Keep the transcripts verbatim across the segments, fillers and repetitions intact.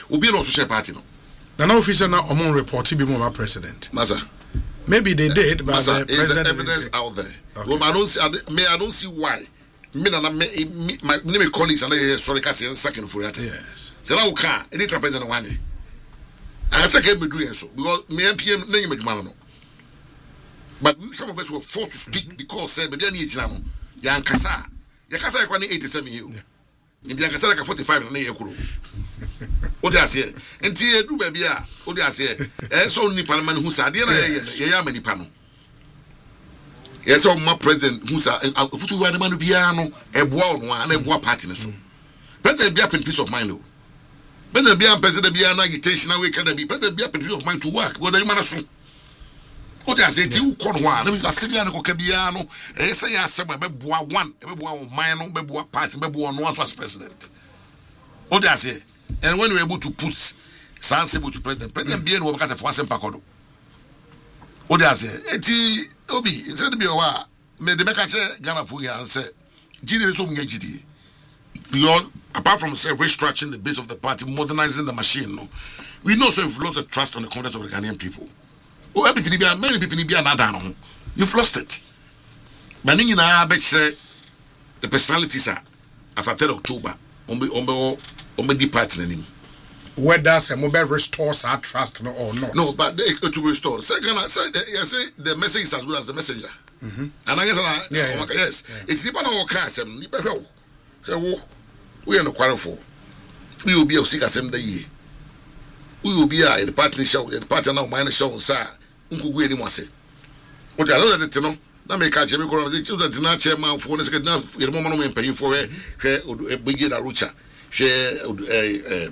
Obi no social party no. The now official now among report to be more president. Masa. Maybe they did, but Masa, the is the president evidence out there. Okay. Well, I don't see. Me, I don't see why. Me na me, me my me colleagues and they sorry kasi second for that. Yes. So now we can. It is a president one. I say can me do so because me M P M name me no. But some of us were forced to speak because say be dey na ejina no. Ya nkasa. Ya kasa e kwa ni eighty-seven year. Ndi ya kasa ka forty-five na ye kuro. O dey ase. Enti edu ba bia o dey ase. Eh so ni parliament hu sa de na ye ye ya mani pa no. Yes, so my president who's a futu wa man bia no eboa no na eboa party ne so. President bia peace of mind o. President bia president bia na agitation na we can be president bia peace of mind to work. Go dey man so. O dey ase ti u ko no a na bi ase bia na ko ka bia no e say ya se be boa one, e be boa o man no be boa party, be boa no as president. O dey ase and when we able to put sensible to president, president bia no because for asem pakodo. O dey ase eti Obi, instead of be a me the make a Ghana for you and say, G D is so many G D. Because apart from say restructuring the base of the party, modernizing the machine, no, we know so we've lost the trust on the confidence of the Ghanaian people. Oh, many people, many people need be another. You've lost it. But in our bet say the personalities are after third October, on be on be on be departing. Whether some mobile restores our trust no, or not. No, but they to restore. Second, I say, I say the message is as good as the messenger. Mm-hmm. And I guess, I, yeah, yeah. Okay, yes, yeah. It's the part of our cast. You better help. So, we are no quarrel for. We will be a sick as the year. We will be a the party show, the party now, minor show, sir. Uncle William was it. What I know that you know, that make a Jimmy Corbin, the dinner chairman for the enough, the moment paying for a big rucha. She, a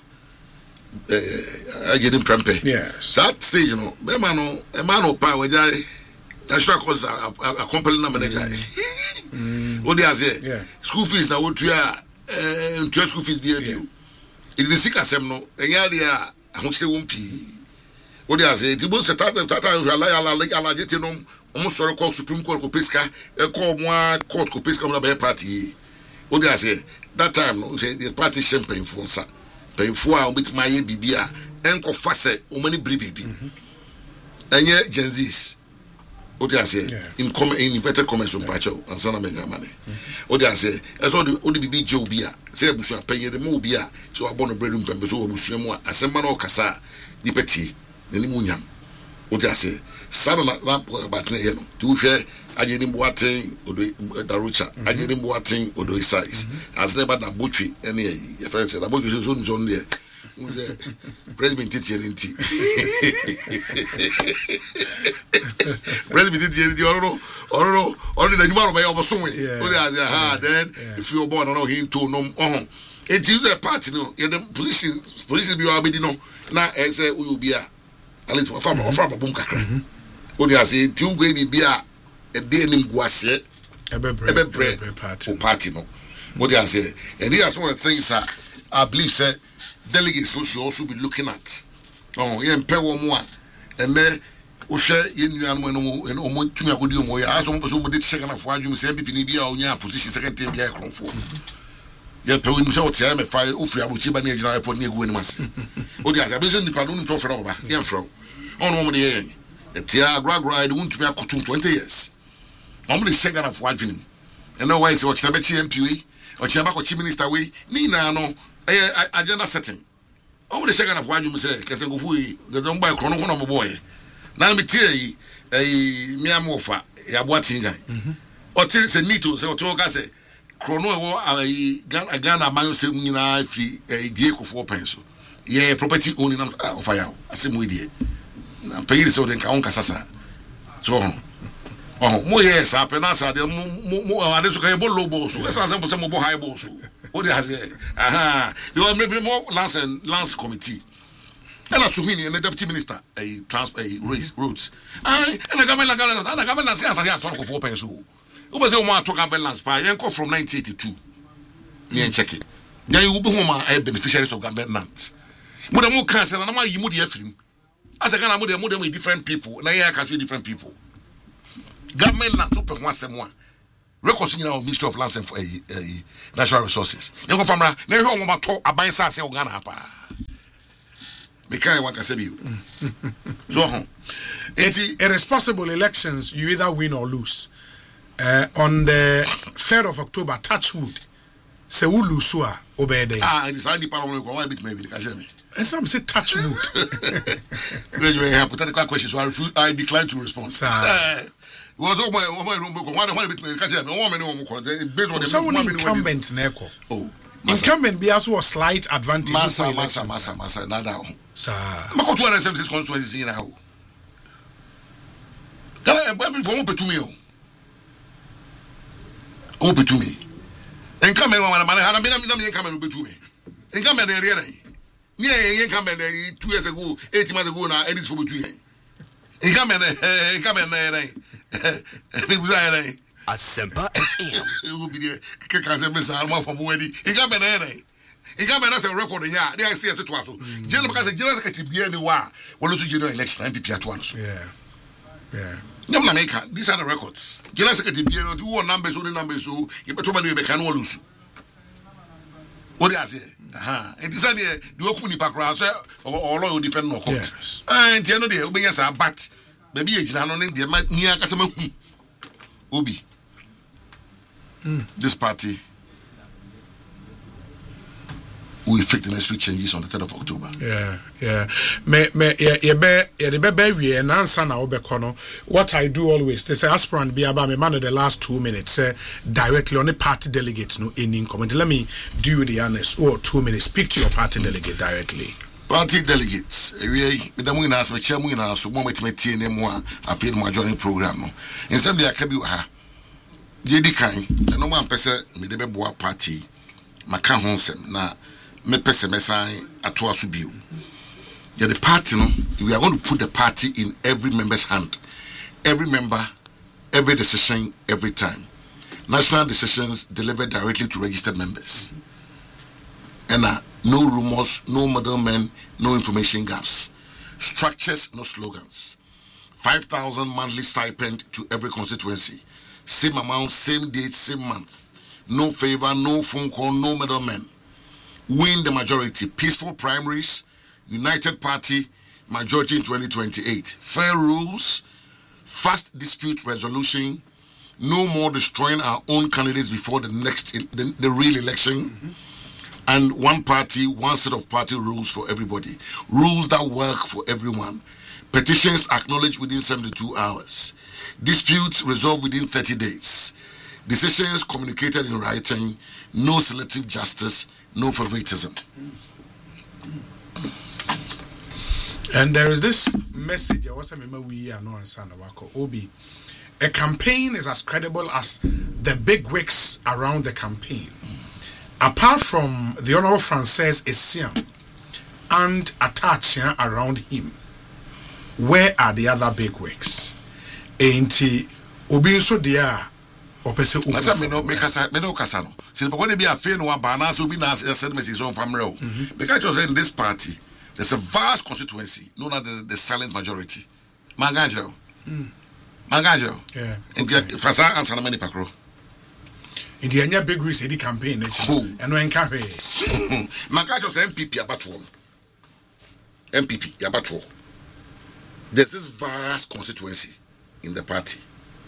I get him prempe. Yes. That stage, you know, me mano, a man of power, jai. National cause a company number. What they say? Yeah. School fees now. What you are? Uh, school fees be a view. It is the sick as no. And yeah, they are. I want to say one p. What they say? The most at the time, I like I like it. No, almost sorry call Supreme Court Copisca. A call one court Copisca on the party. What they say? That time, no, say the party champagne for sa. Painful with my bibia enko fase o mani bri bibi enye Gen Zs o dey say in come in inverted commerce on pacho ansa na menya mane o dey say eso de o de bibi je obi a say abusu apanye de mo obi a so abono bredu mpembe so abusu mu a asema na okasa ni peti na ni munyam o dey say sana na batne ye no tu hwe agye ni boaten odo darucha agye ni boaten odo size as never na botwe ene yi ye friend say na botwe so so no ye unze president titi enti president titi enti oro oro oro na nyuma ro be oboso we o dey ha then if you born no him to no oh enti the party no ye the position position bi o abedi no na e say we obi a ale to fa fa bom kakra o dey say ti ungo e bia e dey nim guase ebebre party party no what dey say and here's one of the things that I believe say delegates should also be looking at oh ye mpe wo mo a ene wo hwe ye nuan mo no mo mo tumi akodi mo ya aso mo so mo dey check na fo adwum say M P P ni bia onya position second time bia ekronfo ye pe wo ni so tia me fa o firi abochi ba na ejina report ni egu ni mase o dey say abezo ni pa no so fere oba ye mfro on mo de ye etia agragra de wuntumi akotum twenty years on mo dey check na fo adwum ene why say o kira be chi M P we o kira ba ko chi minister we ni na no agenda setting. Oh, the second of what you say, Casangofu, the don't buy chrono on boy. Now, me tell you, a Miamofa, a watching. Or tell us a need to say, say, chrono, a gun a man saying, a vehicle for pencil. Yeah, property owning of fire, a same with you. Pay so then Kaon Casasa. So, oh, more yes, I penasa, the more, I just got a bolo boss, let's answer some more high boss. What they say? Aha, you are maybe more Lance and Lance Committee. And a Suhini and the Deputy Minister, a transport, a race routes. I and the government, and the government says I have talked for pencil. Who was the one talking about Lance Pie? Yanko from nineteen eighty-two. You ain't checking. Then you will be home a beneficiaries of government lands. Muda mu cancer and I'm you moody film. As a Ghana, Muda with different people, and I can see different people. Government land open once and one. Reconciling our Ministry of Lands and uh, uh, Natural Resources. You go from there. Now you want to talk about say Ghana pa. me kai wan kasa bio so ho it's irresponsible elections you either win or lose uh, on the third of October touchwood say we lose so obey ah it is hard the parliament ko why bit me ka share me and some say touchwood when you have hypothetical questions so I refuse I decline to respond sir was all my all my room ko why why bit me ka share me one me no ko based on the so many incumbents na eko oh incumbent be also a slight advantage massa massa massa massa nada sir mako two hundred seventy-six constituencies in now kala e bambi fo mo petumi o o petumi incumbent wa na na me na me incumbent o petumi incumbent na ere yeah incumbent two years ago eight months ago na edit for betumi incumbent incumbent na ere me buza ere Asempa F M. It will be the Kaka Mesa Alma from Wedi. He got an ere. He got a record in ya. They are see as it was. General because the general secretary any wa. Well, also general election M P P at once. Yeah. Yeah. No America. These are the records. General secretary who want numbers, only numbers, so you better money we can lose. What do you say? Aha. And this idea the Okuni background so or all defend no court. And the end of the day, we yes are but baby age na no dey near kasama hu. Obi. Mm. This party will effect the necessary changes on the third of October. Yeah, yeah. Me, me, yeah, yeah, be, yeah, the baby, we and answer now, Bekono. What I do always, they say, aspirant be about me, man, the last two minutes, say, directly on the party delegates, no, any comment. Let me do the honest, or two minutes, speak to your party delegate directly. Party delegates, really, the moon as my chairman, so moment me T N M one, I feel my joining program. In some day, I can be ha. Jedi kan no man pese me de beboa party maka honsem na me pese mesan ato aso bio yeah the party no we are going to put the party in every member's hand, every member, every decision, every time. National decisions delivered directly to registered members, and uh, no rumors, no middlemen, no information gaps, structures, no slogans. Five thousand monthly stipend to every constituency. Same amount, same date, same month. No favor, no phone call, no middlemen. Win the majority. Peaceful primaries. United Party. Majority in twenty twenty-eight. Fair rules. Fast dispute resolution. No more destroying our own candidates before the next, the, the real election. Mm-hmm. And one party, one set of party rules for everybody. Rules that work for everyone. Petitions acknowledged within seventy-two hours. Disputes resolved within thirty days. Decisions communicated in writing. No selective justice. No favoritism. And there is this message. I was saying, we are no answer. Obi, a campaign is as credible as the big wigs around the campaign. Apart from the Honorable Frances Essien and Atachia around him, where are the other big wigs? Ain't Obi so dia opese uko. Masa me no me kasa me no kasa no. Se when be afei no aba na so bi na said message on family o. Because you say in this party there's a vast constituency known as the, the silent majority. Manganjo. Mm. Manganjo. Yeah. And the fasa answer na many pakro. In the anya big wigs edi campaign actually. And no enka hwe. Manganjo say M P P abato. M P P abato. There's this vast constituency in the party.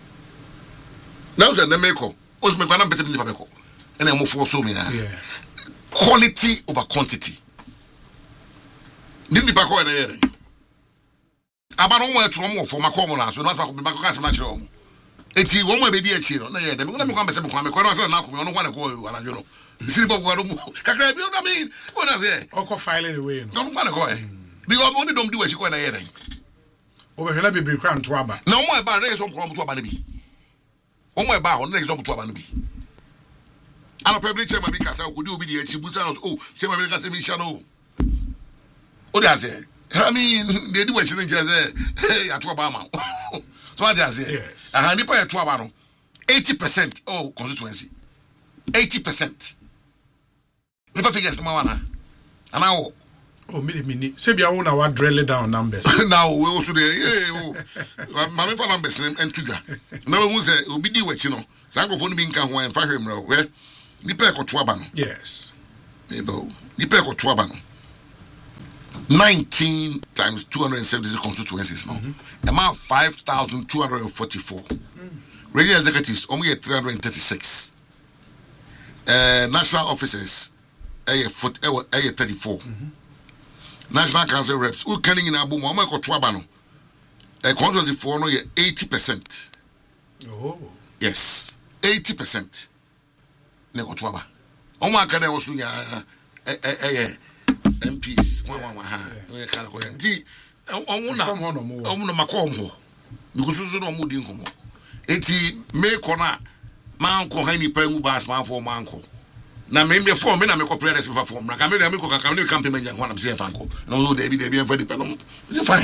Now, say Nemeko, was my grand better than Pabeko, and I'm for so many. Quality over quantity. Didn't the Paco in the air? About one word from for my commoners, we must have been back as much home. It's one way be a chill. No, yeah, they're going to come and say, I'm going to say, I'm going to go, and you know, the city of Guadalupe. I mean, what does it? Uncle filing away. Don't want to go. Because only don't do as you go in the air. Over here, be crowned to Abba. No more about race on to Abanabi. Oh, my bow on race on to Abanabi. And a public chairman because I could do be the Chibusanos. Oh, Chairman Casemishano. Oh, that's it. I mean, they do what you just hey, at Obama. So I just say, yes. I had to pay a twabano. eighty percent. Oh, constituency. eighty percent. If I figure some mana. And now. Oh, mini mini. Say be own our drill down numbers. Now we also there. Yeah, my for numbers and tuja. Now we say we be what you know. Sango phone being can one for him. Where ni pe ko twaba no. Yes. Ebo. Ni pe ko twaba no. nineteen times two hundred seventy constituencies now. Mm-hmm. Amount five thousand two hundred forty-four. Mm. Regional executives only three hundred thirty-six. Uh, national officers a foot a thirty-four. Mm-hmm. National council reps who can in Abu Muhammad Kotwabano. A constituency for no eighty percent. Oh. Yes, eighty percent. Nekotwaba. Oma kada wasu ya eh eh M Ps. Wa wa ha. We kana ko nti omuna omuna makomho. Mikususu no omudi nkomo. Enti me kona manko ha ni pa mu bas man for manko. Na me me form me na me ko prayer for form. Na ka me na me ko ka me campaign manja ho na me say fanko. No so dey be dey be for the pen. It's fine.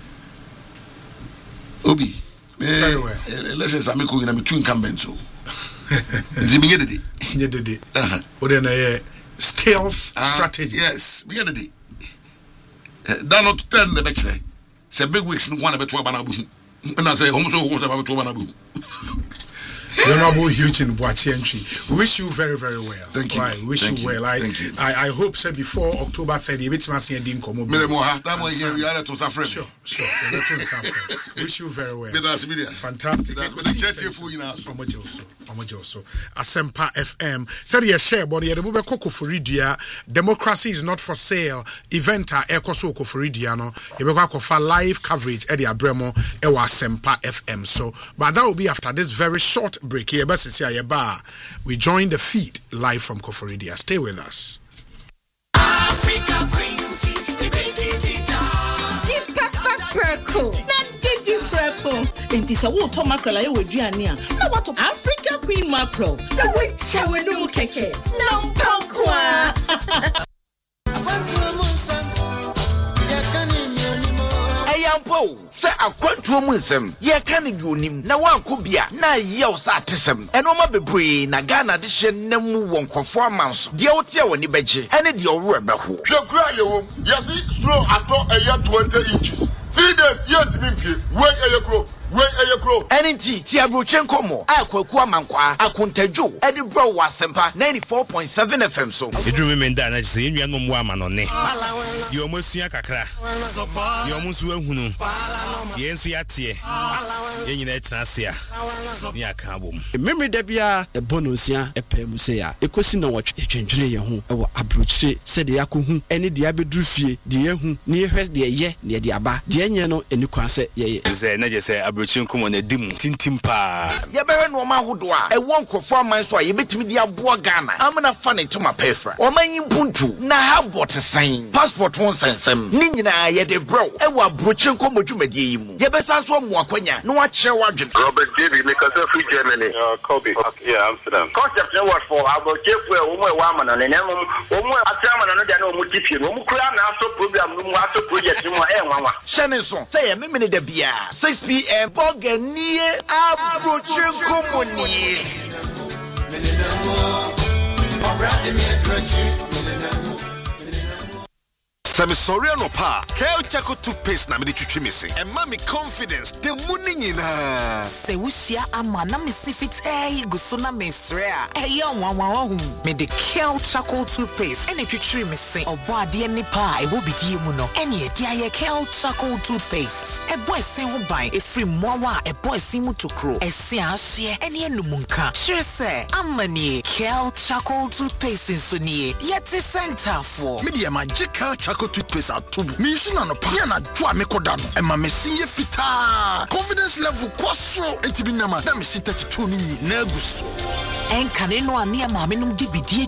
Obi. Very well. Let's say I'm going to be two incumbents. So, the Yedidi. Uh-huh. What then a stealth uh, strategy? Yes, we had a day. That not ten the next day. Say big weeks in one about two banabu. And I say, almost almost about two banabu. Honorable Eugene Boachientry, we wish you very, very well. Thank you. Right, wish Thank you, you well. I, Thank you. I, I hope so before October thirtieth, which must be a dinko. Sure, sure. Wish you very well. Fantastic. That's the chat for you now. So much also. How much also. Asempa F M. Said you share, but the move Coco Foridia. Democracy is not for sale. Eventa Ecoso Foridiano. You will for live coverage at the Abremo Ewa Asempa F M. So, but that will be after this very short break here. We join the feed live from Koforidia. Stay with us. Africa Green Tea, Deep Pepper Purple. Not Deep Purple. Then this a water mackerel I would Giania. Now what of Africa Queen Mackerel? The witch shower no keke. No punkwa. Ayampo, say a quantum musem, ye can you nim, na one kubia, na yell satism, and Oma Bebre, Nagana Dishan, Nemu won't performance, the Otia when you beji, and it your rubber. Your cry, yes, slow at all a year twenty inches. Three days yet to be wait a grow. Wait a grow. N T Tiabrochenko mo. Aqua Mankwa. Akuntejo. Eddie Bro was Sempa ninety-four point seven F M. So. You drew me down. I say you no more man on ne. You almost ya kakra. You almost wehunu. Yensu yatie. Yenyi na transia. Ni akabom. Memory debia e bonusia e pemu se ya. Ekosi na watwe etwendwene ye ho e wo abrochire se de yakohu ene de abeduru fie de yehu ne hwes de ye ne de aba de enye no eni kwan se ye. Ze na je se abrochire nkomo na dim tintim pa. Ye bewe no ma hodo a e won kofo man so a ye betimi de abo Ghana. Amna fa ne to ma pefra. O man yimpuntu na ha bot sign. Passport won sensem. Ni nyina ye de bro e wo abrochire nkomo dwumade yi mu. Ye besa so mo akwanya na wa kire wadwen. Robert David because of free Germany. Uh, Kobe. Okay, yeah, Amsterdam. Concept no what for about Jeff wo mo wa man na nemu wo mo atama na no dia na wo tipie no mo kura na so program no mo aso project mo e nwanwa. Shane so say me me de bia six p m Boganie abrochire nkomo Sami sorry no pa. Kale Chaco toothpaste na me de twitwi me se. And mommy confidence the money nyina. Se wushia ama na me sifit eh guso na me sre a. Eh yo wan wan wan me de Kale Chaco toothpaste ene twitwi me se. Obo ade ni pa e wo bidie mu no. Ene e dia ye Kale Chaco toothpaste. E boy sen ho ban e free mowa e boy sin mu tokro. E se ahye ene enumuka. Sure se amani Kale Chaco toothpaste so nie. Yeti center for. Media magical Chaco toothpaste atubu. Me use na no pa na dwa me koda no. E ma me sinye fita. Confidence level kwasro entibi na ma. Na me sin thirty-two ni na guso. En kane no ani ma me num di bidie